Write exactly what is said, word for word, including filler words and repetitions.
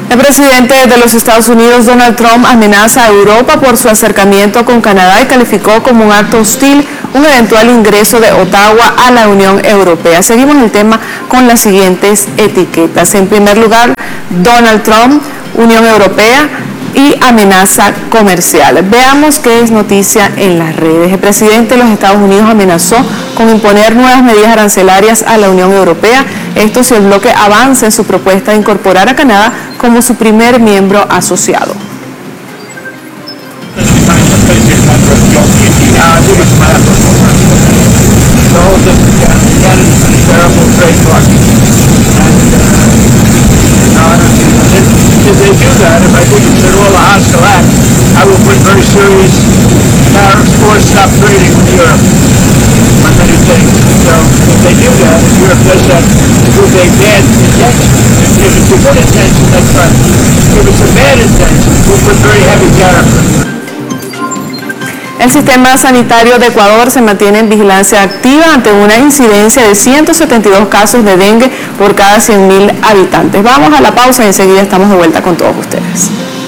El presidente de los Estados Unidos, Donald Trump, amenaza a Europa por su acercamiento con Canadá y calificó como un acto hostil un eventual ingreso de Ottawa a la Unión Europea. Seguimos el tema con las siguientes etiquetas. En primer lugar, Donald Trump, Unión Europea y amenaza comercial. Veamos qué es noticia en las redes. El presidente de los Estados Unidos amenazó con imponer nuevas medidas arancelarias a la Unión Europea. Esto si el bloque avanza en su propuesta de incorporar a Canadá como su primer miembro asociado. If they do that, if I think it's a roll of hostile act, I will put very serious tariffs or stop trading with Europe on many things. So if they do that, if Europe does that with a bad intention, if it's a good intention, that's fine. If it's a bad intention, we'll put very heavy tariffs. El sistema sanitario de Ecuador se mantiene en vigilancia activa ante una incidencia de ciento setenta y dos casos de dengue por cada cien mil habitantes. Vamos a la pausa y enseguida estamos de vuelta con todos ustedes.